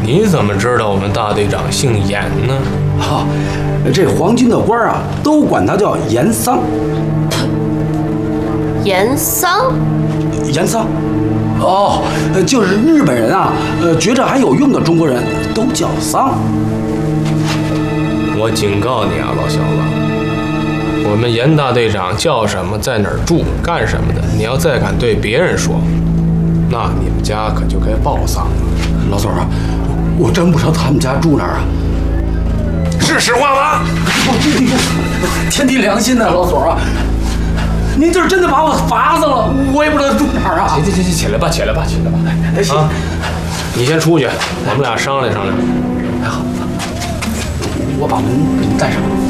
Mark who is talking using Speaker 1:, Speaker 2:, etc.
Speaker 1: 你怎么知道我们大队长姓严呢？
Speaker 2: 这皇军的官啊，都管他叫严桑。
Speaker 3: 严桑？
Speaker 2: 严桑？哦，就是日本人啊，觉着还有用的中国人都叫桑。
Speaker 1: 我警告你啊，老小子，我们严大队长叫什么，在哪儿住，干什么的，你要再敢对别人说，那你们家可就该报丧了。
Speaker 2: 老总啊，我真不知道他们家住哪儿啊。
Speaker 1: 是实话吗？
Speaker 2: 天地良心的老总啊，您这是真的把我罚死了，我也不知道住哪儿啊。
Speaker 1: 行，起来吧。
Speaker 2: 行，
Speaker 1: 你先出去，我们俩商量商量。
Speaker 2: 好，我把门给您带上。